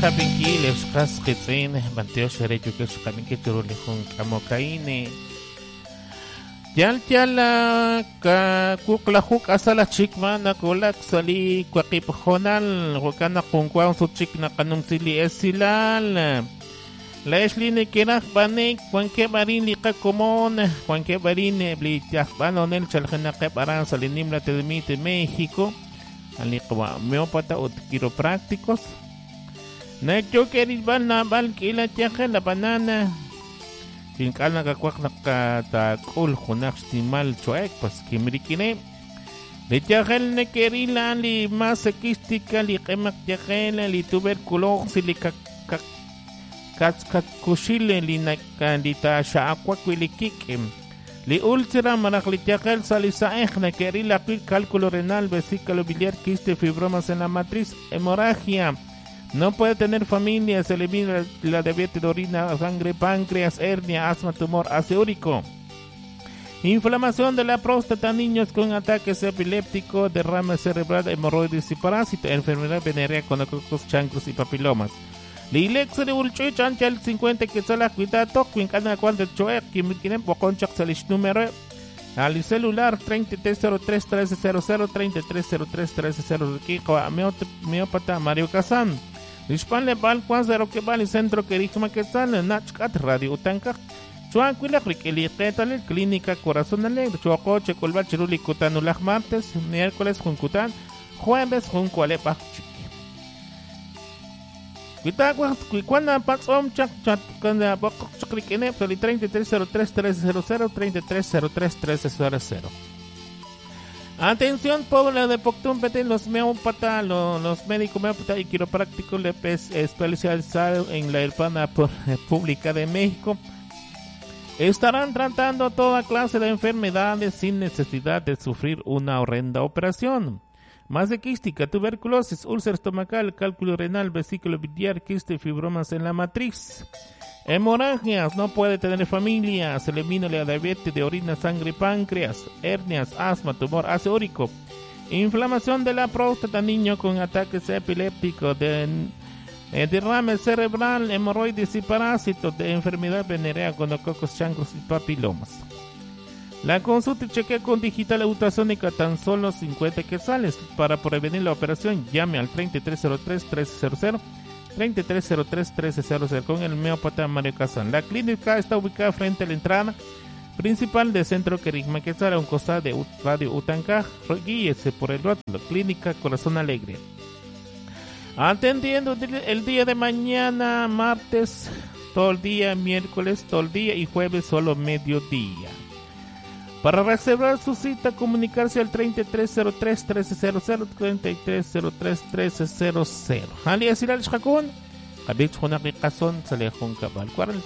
Kapinki, les Kaskitsin, Manteo Sherecho, que es Kapinki, Turulihun, Kamokaine. Yal kuklahuk asala chikmana kulak sali kwakip honal wakana kungkwang su chik na kanung sili esilal. La esline kirak banik kwanke barin lika komon kwanke barin blitiak banonel chaljanake paran salinim la telmite México. Alikwa meopata ut quiroprácticos. Nekyo kerisban na balkila tiaje la banana. Kinkal nakakwak nakatakul hunak stimal choek pas kimrikine. Li tiajel ne kerila li masakistika li kemak tiajela li tuberculosis li kushile li nakandita shaakwa kwilikikim. Li úlcera marak li tiajel salisaej ne kerila cálculo renal vesículo biliar quiste fibromas en la matriz hemorragia. No puede tener familia, se elimina la diabetes de orina, sangre, páncreas, hernia, asma, tumor ácido. Inflamación de la próstata, niños con ataques epilépticos, derrame cerebral, hemorroides y parásitos, enfermedad venérea con cocos, chancros y papilomas. Lilex de ulcho chancha el 50 que sala cuidado, quien cada cuando choer, quien quieren poconchak salish número. Al celular 3303 1300 3303 1300 Kiko Miopata Mario Kazan. Hispanle bal cuanzero que vale centro que rigma que sale Nachkat Radio Utanka. Chuanquila Rikeli Ketal Clínica Corazón Alegre. Chuacoche Colba Chiruli Cutanulaj martes, miércoles Juncutan, jueves Juncualepa Chiqui. Cuando pasó chat cuando poco chcriquene pero 3303 1300 3303 1300. Atención pueblo de Poctumpete, los meópatas, los médicos meópatas y quiroprácticos especializados en la Hermana Pública de México estarán tratando toda clase de enfermedades sin necesidad de sufrir una horrenda operación. Masoquística, tuberculosis, úlcera estomacal, cálculo renal, vesículo biliar, quiste, fibromas en la matriz. Hemorragias, no puede tener familia, se elimina la diabetes de orina, sangre, páncreas, hernias, asma, tumor ácido. Inflamación de la próstata, niño con ataques epilépticos, derrame cerebral, hemorroides y parásitos, de enfermedad venérea, gonococos, chancros y papilomas. La consulta y chequea con digital ultrasónica tan solo 50 quetzales. Para prevenir la operación, llame al 3303 1300 3303 1300 con el meópata Mario Kazan. La clínica está ubicada frente a la entrada principal del centro Querigma Quetzal, a un costado de Radio Utancaj. Guíese por el rótulo, Clínica Corazón Alegre. Atendiendo el día de mañana, martes, todo el día, miércoles, todo el día y jueves, solo mediodía. Para reservar su cita, comunicarse al 3303 1300 3303 1300. Alias Hilal Shakun, Kabich Hunak Kazon, Salehun Kabal.